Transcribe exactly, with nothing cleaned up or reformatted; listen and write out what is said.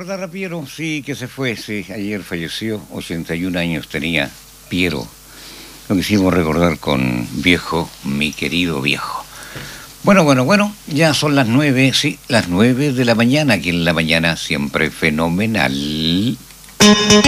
recordar a Piero, sí, que se fue, sí, ayer falleció, ochenta y un años tenía Piero. Lo quisimos recordar con viejo, mi querido viejo. Bueno, bueno, bueno, ya son las nueve, sí, las nueve de la mañana, aquí en la mañana siempre fenomenal.